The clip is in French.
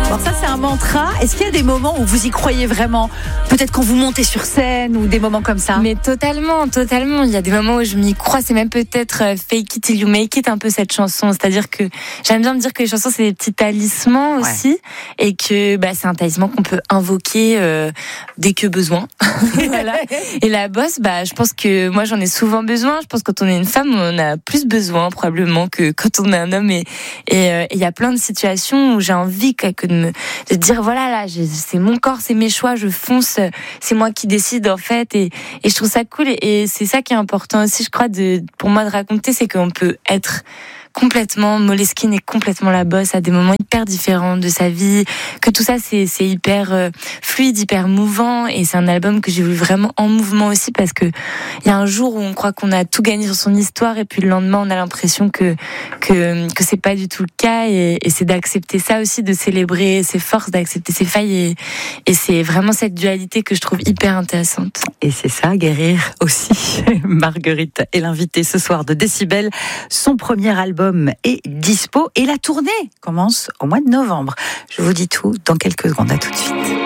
Alors ça, c'est un mantra. Est-ce qu'il y a des moments où vous y croyez vraiment? Peut-être quand vous montez sur scène ou des moments comme ça? Mais totalement. Il y a des moments où je m'y crois. C'est même peut-être fake it till you make it, un peu cette chanson. C'est-à-dire que j'aime bien me dire que les chansons, c'est des petits talismans aussi. Et que c'est un talisman qu'on peut invoquer dès que besoin. Voilà. Et la bosse, je pense que moi, j'en ai souvent besoin. Je pense que quand on est une femme, on en a plus besoin probablement que quand on est un homme. Et il y a plein de situations où j'ai envie de dire voilà, là, c'est mon corps, c'est mes choix, je fonce, c'est moi qui décide en fait. Et je trouve ça cool. Et c'est ça qui est important aussi, je crois, pour moi de raconter, c'est qu'on peut être complètement Moleskine et complètement la bosse à des moments hyper différents de sa vie, que tout ça c'est hyper fluide, hyper mouvant, et c'est un album que j'ai voulu vraiment en mouvement aussi, parce que il y a un jour où on croit qu'on a tout gagné sur son histoire et puis le lendemain on a l'impression que c'est pas du tout le cas, et c'est d'accepter ça aussi, de célébrer ses forces, d'accepter ses failles, et c'est vraiment cette dualité que je trouve hyper intéressante. Et c'est ça, guérir aussi. Marguerite est l'invitée ce soir de Décibel. Son premier album est dispo et la tournée commence au mois de novembre. Je vous dis tout dans quelques secondes. À tout de suite.